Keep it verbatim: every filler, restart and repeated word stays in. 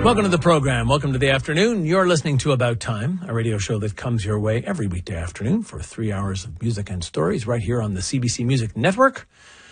Welcome to the program. Welcome to the afternoon. You're listening to About Time, a radio show that comes your way every weekday afternoon for three hours of music and stories right here on the C B C Music Network.